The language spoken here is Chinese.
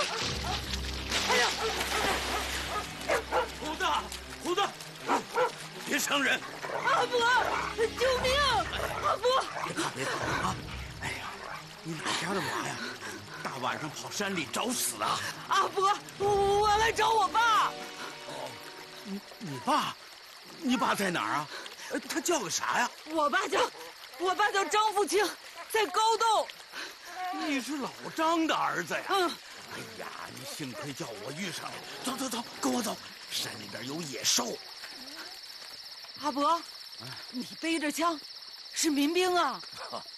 哎呀！虎子，别伤人！ 阿伯，救命！阿伯， 别跑啊！哎呀，你哪家的娃呀？大晚上跑山里找死啊！ 阿伯，我来找我爸。 哦，你爸？你爸在哪儿啊？他叫个啥呀？ 我爸叫张富清，在高洞。 你是老张的儿子呀？ 嗯。 哎呀，你幸亏叫我遇上了。走，跟我走，山里边有野兽。 阿伯，你背着枪，是民兵啊？